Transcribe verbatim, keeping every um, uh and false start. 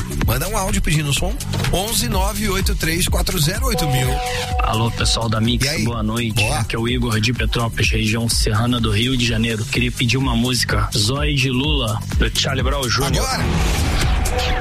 Manda um áudio pedindo som. onze nove oito três quatro zero oito mil. Alô, pessoal da Mix, boa noite. Boa. Aqui é o Igor de Petrópolis, região serrana do Rio de Janeiro. Queria pedir uma música, Zóio de Lula, do Charlie Brown Júnior Agora!